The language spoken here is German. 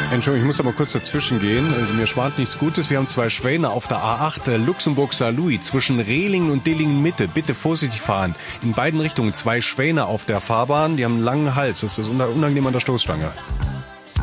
Entschuldigung, ich muss aber kurz dazwischen gehen. Mir schwant nichts Gutes. Wir haben 2 Schwäne auf der A8 Luxemburg-Saarlouis zwischen Rehlingen und Dillingen-Mitte. Bitte vorsichtig fahren. In beiden Richtungen 2 Schwäne auf der Fahrbahn. Die haben einen langen Hals. Das ist unangenehm an der Stoßstange.